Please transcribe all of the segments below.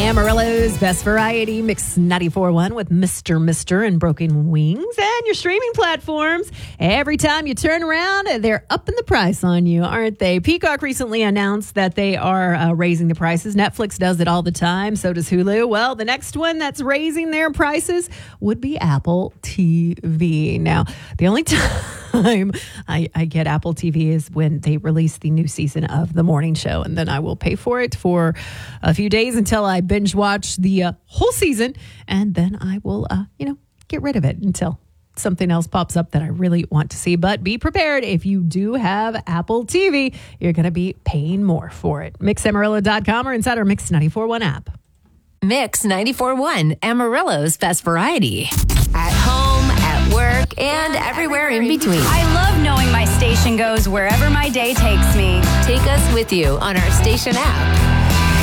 Amarillo's Best Variety, Mix 94.1 with Mr. and Broken Wings, and your streaming platforms. Every time you turn around, they're upping the price on you, aren't they? Peacock recently announced that they are raising the prices. Netflix does it all the time. So does Hulu. Well, the next one that's raising their prices would be Apple TV. Now, the only time I get Apple TV is when they release the new season of The Morning Show, and then I will pay for it for a few days until I binge watch the whole season, and then I will, get rid of it until something else pops up that I really want to see. But be prepared. If you do have Apple TV, you're going to be paying more for it. MixAmarillo.com or inside our Mix 94.1 app. Mix 94.1, Amarillo's Best Variety. At home, at work, and everywhere in between. I love knowing my station goes wherever my day takes me. Take us with you on our station app.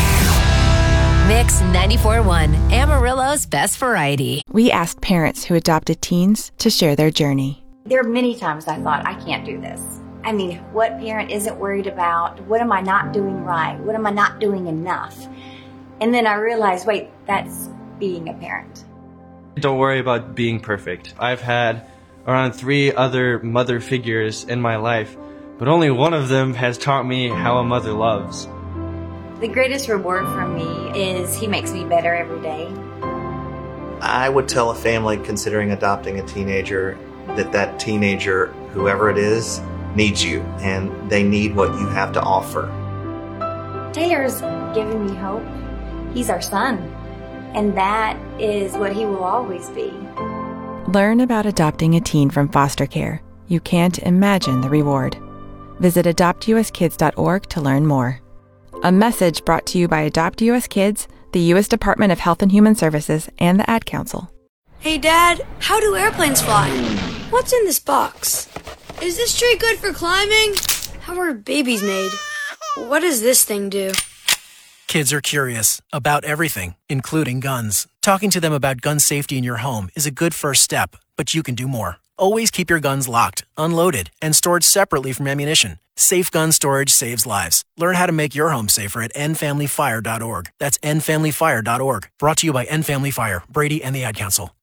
Mix 94.1, Amarillo's Best Variety. We asked parents who adopted teens to share their journey. There are many times I thought, I can't do this. I mean, what parent isn't worried about? What am I not doing right? What am I not doing enough? And then I realized, wait, that's being a parent. Don't worry about being perfect. I've had around 3 other mother figures in my life, but only one of them has taught me how a mother loves. The greatest reward for me is he makes me better every day. I would tell a family considering adopting a teenager that teenager, whoever it is, needs you, and they need what you have to offer. Taylor's given me hope. He's our son, and that is what he will always be. Learn about adopting a teen from foster care. You can't imagine the reward. Visit adoptuskids.org to learn more. A message brought to you by Adopt US Kids, the U.S. Department of Health and Human Services, and the Ad Council. Hey, Dad, how do airplanes fly? What's in this box? Is this tree good for climbing? How are babies made? What does this thing do? Kids are curious about everything, including guns. Talking to them about gun safety in your home is a good first step, but you can do more. Always keep your guns locked, unloaded, and stored separately from ammunition. Safe gun storage saves lives. Learn how to make your home safer at endfamilyfire.org. That's endfamilyfire.org. Brought to you by End Family Fire, Brady, and the Ad Council.